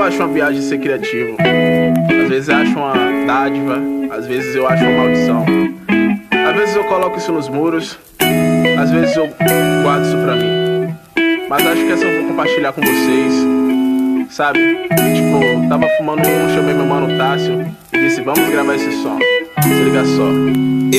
acho uma viagem ser criativo. Às vezes eu acho uma dádiva, às vezes eu acho uma maldição. Às vezes eu coloco isso nos muros, às vezes eu guardo isso pra mim. Mas acho que essa eu vou compartilhar com vocês, sabe? Tipo, tava fumando chamei meu mano Tássio e disse, vamos gravar esse som. Se liga só.